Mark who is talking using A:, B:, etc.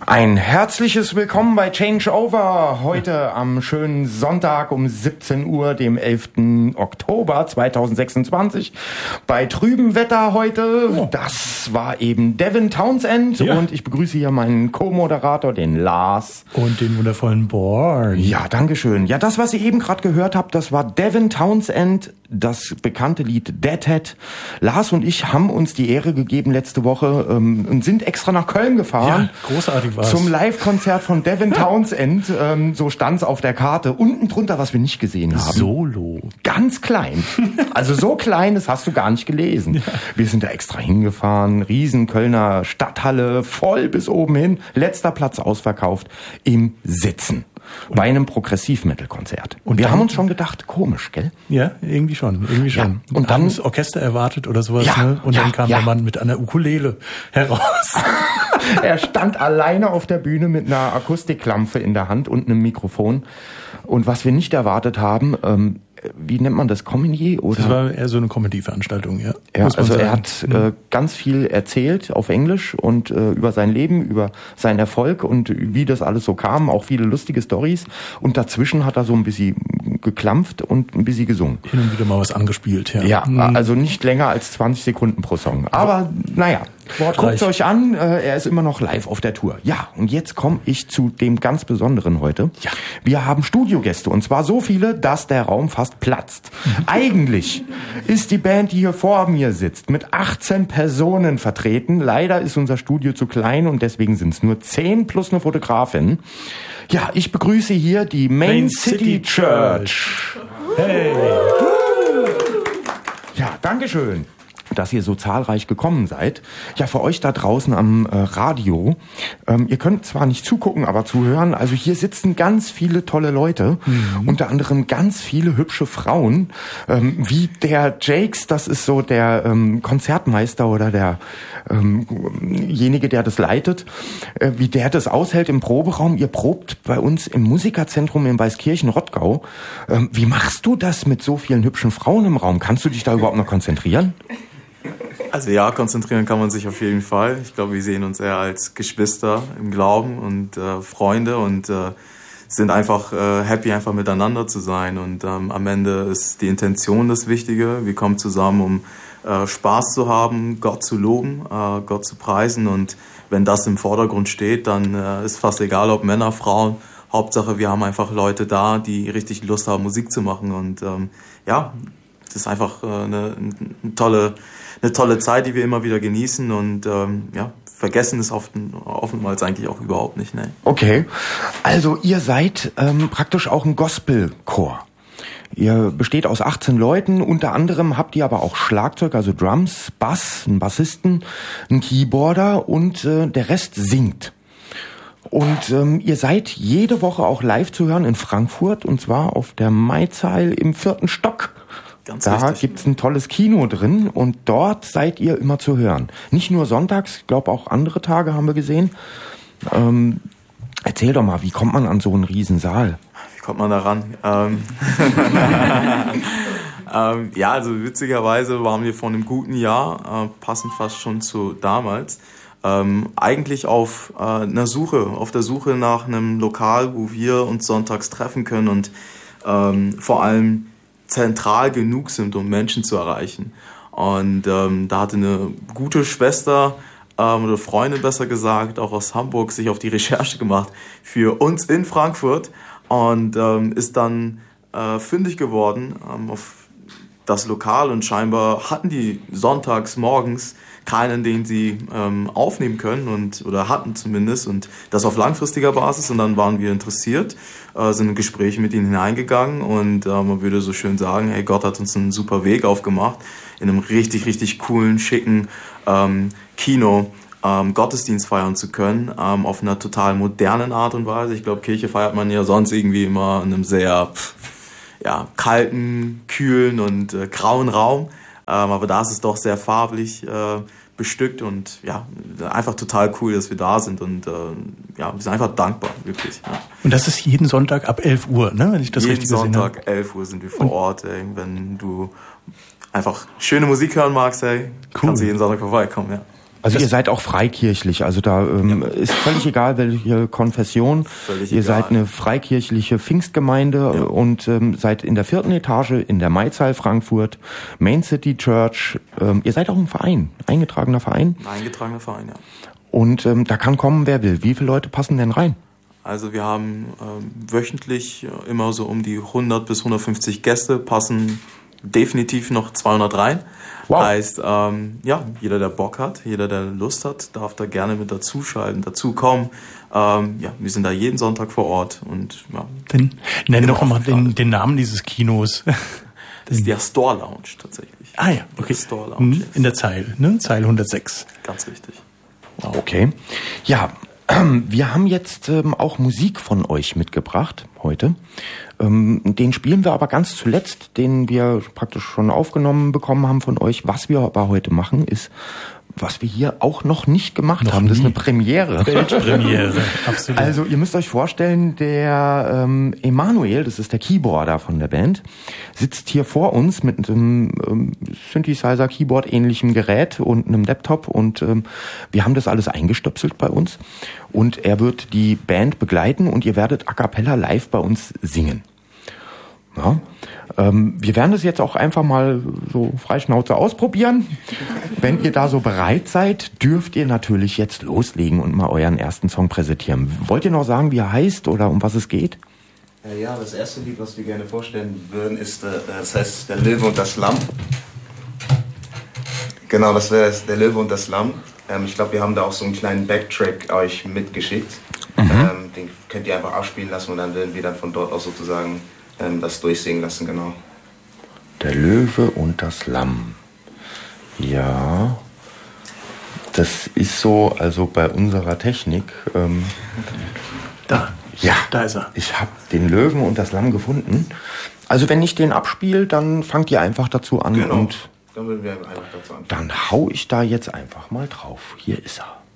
A: Ein herzliches Willkommen bei Changeover. Heute am schönen Sonntag um 17 Uhr, dem 11. Oktober 2026. Bei trübem Wetter heute. Oh. Das war eben Devin Townsend. Ja. Und ich begrüße hier meinen Co-Moderator, den Lars.
B: Und den wundervollen Born.
A: Ja, dankeschön. Ja, das, was ihr eben gerade gehört habt, das war Devin Townsend, das bekannte Lied Deadhead. Lars und ich haben uns die Ehre gegeben letzte Woche und sind extra nach Köln gefahren.
B: Ja, großartig war's.
A: Zum Live-Konzert von Devin Townsend. So stand's auf der Karte. Unten drunter, was wir nicht gesehen haben.
B: Solo.
A: Ganz klein. Also so klein, das hast du gar nicht gelesen. Ja. Wir sind da extra hingefahren. Riesen Kölner Stadthalle, voll bis oben hin. Letzter Platz ausverkauft. Im Sitzen. Bei einem Progressiv-Metal-Konzert. Und wir haben uns schon gedacht, komisch, gell?
B: Ja, irgendwie schon.
A: Ja. Und dann
B: das Orchester erwartet oder sowas,
A: ja,
B: ne? Und dann kam der Mann mit einer Ukulele heraus.
A: Er stand alleine auf der Bühne mit einer Akustikklampe in der Hand und einem Mikrofon. Und was wir nicht erwartet haben, wie nennt man das? Comedy? Oder?
B: Das war eher so eine Comedy-Veranstaltung, ja.
A: Ja, also er hat ganz viel erzählt auf Englisch und über sein Leben, über seinen Erfolg und wie das alles so kam. Auch viele lustige Storys. Und dazwischen hat er so ein bisschen geklampft und ein bisschen gesungen.
B: Hin und wieder mal was angespielt, ja.
A: Ja, also nicht länger als 20 Sekunden pro Song. Aber naja, guckt's euch an. Er ist immer noch live auf der Tour. Ja, und jetzt komme ich zu dem ganz Besonderen heute.
B: Ja.
A: Wir haben Studiogäste und zwar so viele, dass der Raum fast platzt. Eigentlich ist die Band, die hier vor mir sitzt, mit 18 Personen vertreten. Leider ist unser Studio zu klein und deswegen sind es nur 10 plus eine Fotografin. Ja, ich begrüße hier die Main City Church.
B: Hey!
A: Ja, dankeschön, dass ihr so zahlreich gekommen seid. Ja, für euch da draußen am Radio, ihr könnt zwar nicht zugucken, aber zuhören. Also hier sitzen ganz viele tolle Leute, unter anderem ganz viele hübsche Frauen, wie der Jakes, das ist so der Konzertmeister oder derjenige, der das leitet, wie der das aushält im Proberaum. Ihr probt bei uns im Musikerzentrum in Weißkirchen-Rottgau. Wie machst du das mit so vielen hübschen Frauen im Raum? Kannst du dich da überhaupt noch konzentrieren?
C: Also ja, konzentrieren kann man sich auf jeden Fall. Ich glaube, wir sehen uns eher als Geschwister im Glauben und Freunde und sind einfach happy, einfach miteinander zu sein. Und am Ende ist die Intention das Wichtige. Wir kommen zusammen, um Spaß zu haben, Gott zu loben, Gott zu preisen. Und wenn das im Vordergrund steht, dann ist fast egal, ob Männer, Frauen. Hauptsache, wir haben einfach Leute da, die richtig Lust haben, Musik zu machen. Und ja, das ist einfach eine tolle Zeit, die wir immer wieder genießen und ja, vergessen es oftmals eigentlich auch überhaupt nicht. Ne?
A: Okay, also ihr seid praktisch auch ein Gospelchor. Ihr besteht aus 18 Leuten, unter anderem habt ihr aber auch Schlagzeug, also Drums, Bass, einen Bassisten, einen Keyboarder und der Rest singt. Und ihr seid jede Woche auch live zu hören in Frankfurt und zwar auf der Maizeil im 4. Stock.
C: Ganz
A: da
C: richtig.
A: Gibt's ein tolles Kino drin und dort seid ihr immer zu hören. Nicht nur sonntags, ich glaube auch andere Tage haben wir gesehen. Erzähl doch mal, wie kommt man an so einen Riesensaal?
C: Wie kommt man da ran? Ja, also witzigerweise waren wir vor einem guten Jahr, passend fast schon zu damals, eigentlich auf der Suche nach einem Lokal, wo wir uns sonntags treffen können und vor allem zentral genug sind, um Menschen zu erreichen. Und da hatte eine gute Schwester oder Freundin besser gesagt, auch aus Hamburg, sich auf die Recherche gemacht für uns in Frankfurt und ist dann fündig geworden auf das Lokal und scheinbar hatten die sonntags morgens keinen, den sie aufnehmen können oder hatten zumindest und das auf langfristiger Basis und dann waren wir interessiert, sind in Gespräche mit ihnen hineingegangen und man würde so schön sagen, hey, Gott hat uns einen super Weg aufgemacht, in einem richtig, richtig coolen, schicken Kino Gottesdienst feiern zu können, auf einer total modernen Art und Weise. Ich glaube, Kirche feiert man ja sonst irgendwie immer in einem sehr kalten, kühlen und grauen Raum. Aber da ist es doch sehr farblich bestückt und ja, einfach total cool, dass wir da sind und ja, wir sind einfach dankbar, wirklich. Ja.
B: Und das ist jeden Sonntag ab 11 Uhr, ne? Wenn ich das richtig gesehen habe.
C: Jeden Sonntag 11 Uhr sind wir vor Ort, ey. Wenn du einfach schöne Musik hören magst, ey, kannst du jeden Sonntag vorbeikommen, ja.
A: Also ihr seid auch freikirchlich, also da ist völlig egal, welche Konfession. Ihr seid eine freikirchliche Pfingstgemeinde und seid in der 4. Etage in der Maizeil Frankfurt, Main City Church. Ihr seid auch ein Verein, eingetragener Verein?
C: Ein eingetragener Verein, ja.
A: Und da kann kommen, wer will. Wie viele Leute passen denn rein?
C: Also wir haben wöchentlich immer so um die 100 bis 150 Gäste, passen definitiv noch 200 rein.
A: Wow.
C: Heißt, jeder, der Bock hat, jeder, der Lust hat, darf da gerne mit dazuschalten, dazukommen. Wir sind da jeden Sonntag vor Ort. Und
B: nenn doch mal den Namen dieses Kinos.
C: Das ist der Store Lounge tatsächlich.
B: Ah ja, okay.
C: Store Lounge.
B: In der Zeil, ne? Zeil 106.
C: Ganz richtig.
A: Wow. Okay. Ja, wir haben jetzt auch Musik von euch mitgebracht heute. Den spielen wir aber ganz zuletzt, den wir praktisch schon aufgenommen bekommen haben von euch. Was wir aber heute machen, ist, was wir hier auch noch nicht gemacht haben. Das ist eine Premiere.
B: Weltpremiere, absolut.
A: Also ihr müsst euch vorstellen, der Emanuel, das ist der Keyboarder von der Band, sitzt hier vor uns mit einem Synthesizer-Keyboard-ähnlichem Gerät und einem Laptop und wir haben das alles eingestöpselt bei uns und er wird die Band begleiten und ihr werdet a cappella live bei uns singen. Ja. Wir werden das jetzt auch einfach mal so freischnauze ausprobieren. Wenn ihr da so bereit seid, dürft ihr natürlich jetzt loslegen und mal euren ersten Song präsentieren. Wollt ihr noch sagen, wie er heißt oder um was es geht?
D: Ja, das erste Lied, was wir gerne vorstellen würden, ist, das heißt Der Löwe und das Lamm. Genau, das wäre Der Löwe und das Lamm. Ich glaube, wir haben da auch so einen kleinen Backtrack euch mitgeschickt. Den könnt ihr einfach abspielen lassen und dann werden wir dann von dort aus sozusagen das durchsingen lassen, genau.
A: Der Löwe und das Lamm. Ja, das ist so, also bei unserer Technik.
B: Da ist er.
A: Ich habe den Löwen und das Lamm gefunden. Also wenn ich den abspiele, dann fangt ihr einfach dazu an.
D: Genau.
A: Und
D: dann würden wir einfach dazu anfangen.
A: Dann hau ich da jetzt einfach mal drauf. Hier ist er.